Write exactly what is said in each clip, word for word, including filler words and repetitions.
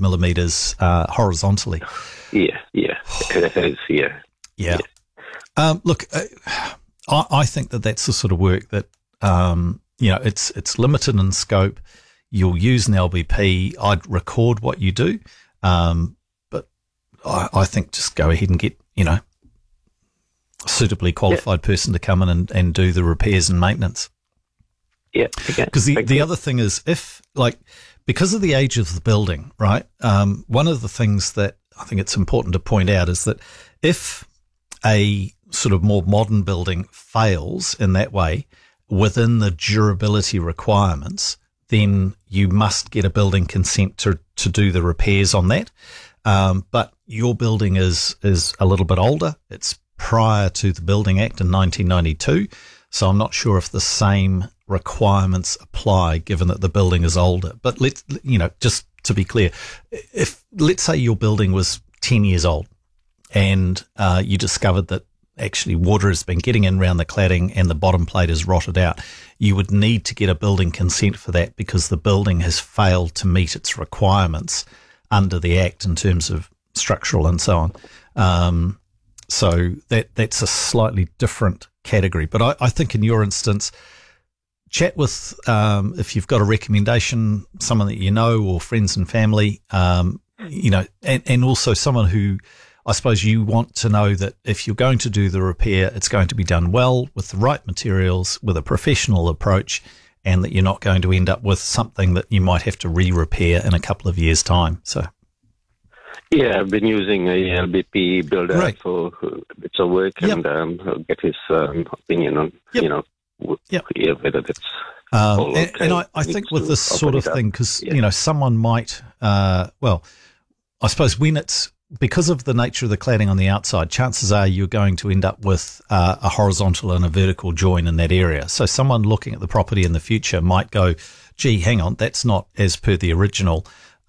millimetres uh, horizontally. Yeah, yeah, it is, yeah. Yeah. yeah. Um, look, uh, I, I think that that's the sort of work that, um, you know, it's it's limited in scope. You'll use an L B P. I'd record what you do, um, but I, I think just go ahead and get, you know, a suitably qualified yeah. person to come in and, and do the repairs and maintenance. Yeah, okay. Because the, the other thing is, if, like, because of the age of the building, right, um, one of the things that I think it's important to point out is that if a sort of more modern building fails in that way within the durability requirements, then you must get a building consent to, to do the repairs on that. Um, but your building is, is a little bit older. It's prior to the Building Act in nineteen ninety-two. So I'm not sure if the same requirements apply given that the building is older. But let's, you know, just to be clear, if let's say your building was ten years old and uh, you discovered that actually water has been getting in around the cladding and the bottom plate is rotted out, you would need to get a building consent for that because the building has failed to meet its requirements under the Act in terms of structural and so on. Um, so that that's a slightly different category. But I, I think in your instance, chat with, um, if you've got a recommendation, someone that you know or friends and family, um, you know, and, and also someone who I suppose you want to know that if you're going to do the repair, it's going to be done well with the right materials, with a professional approach, and that you're not going to end up with something that you might have to re-repair in a couple of years' time. So, yeah, I've been using a L B P builder right. for bits of work, yep. and um, I'll get his um, opinion on, yep. you know, yep. yeah, whether it's um, all and, okay. and I, I think with this sort of thing, because yeah. you know, someone might, uh, well, I suppose when it's because of the nature of the cladding on the outside, chances are you're going to end up with uh, a horizontal and a vertical join in that area. So someone looking at the property in the future might go, gee, hang on, that's not as per the original.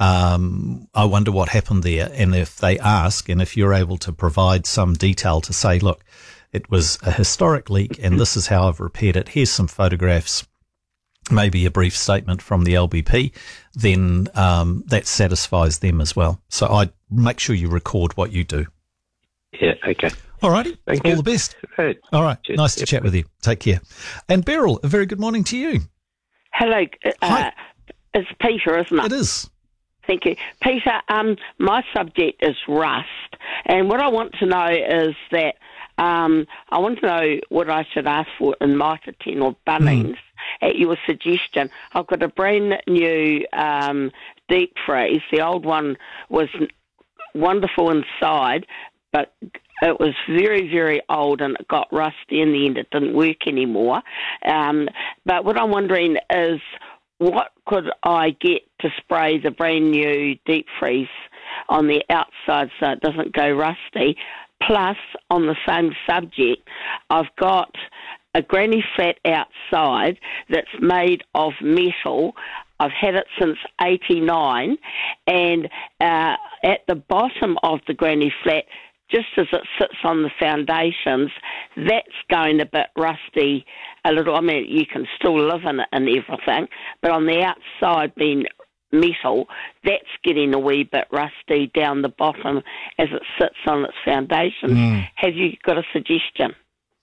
Um, I wonder what happened there. And if they ask, and if you're able to provide some detail to say, look, it was a historic leak and this is how I've repaired it, here's some photographs, maybe a brief statement from the L B P, then um, that satisfies them as well. So I make sure you record what you do. Yeah, okay. All righty. Thank All you. the best. Right. All right. Cheers. Nice to Yep. chat with you. Take care. And Beryl, a very good morning to you. Hello. Uh, Hi. It's Peter, isn't it? It is. Thank you. Peter, um, my subject is rust, and what I want to know is that um, I want to know what I should ask for in Mitre ten or Bunnings mm. at your suggestion. I've got a brand new um, deep freeze. The old one was wonderful inside, but it was very, very old and it got rusty in the end. It didn't work anymore. Um, but what I'm wondering is, what could I get to spray the brand new deep freeze on the outside so it doesn't go rusty? Plus, on the same subject, I've got a granny flat outside that's made of metal. I've had it since eighty-nine, and uh, at the bottom of the granny flat, just as it sits on the foundations, that's going a bit rusty a little. I mean, you can still live in it and everything, but on the outside being metal, that's getting a wee bit rusty down the bottom as it sits on its foundations. Mm. Have you got a suggestion?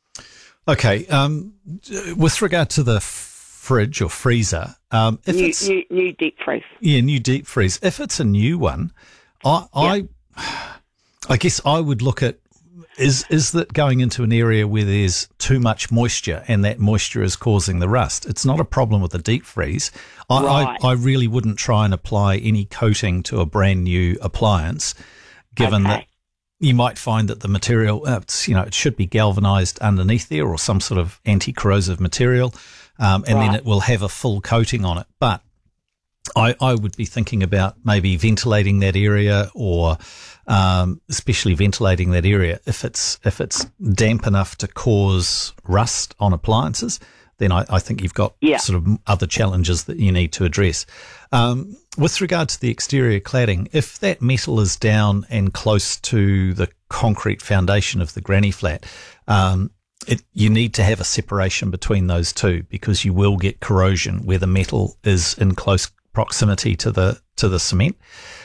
Okay. Um, with regard to the fridge or freezer, um, if new, it's new, new deep freeze. Yeah, new deep freeze. If it's a new one, I, I, I guess I would look at is is that going into an area where there's too much moisture and that moisture is causing the rust. It's not a problem with the deep freeze. I, right. I, I really wouldn't try and apply any coating to a brand new appliance, given okay. that you might find that the material, uh, it's, you know, it should be galvanized underneath there or some sort of anti-corrosive material, um, and right. then it will have a full coating on it. But I, I would be thinking about maybe ventilating that area, or um, especially ventilating that area. If it's if it's damp enough to cause rust on appliances, then I, I think you've got yeah. sort of other challenges that you need to address. Um, with regard to the exterior cladding, if that metal is down and close to the concrete foundation of the granny flat, um, it, you need to have a separation between those two, because you will get corrosion where the metal is in close proximity to the to the cement.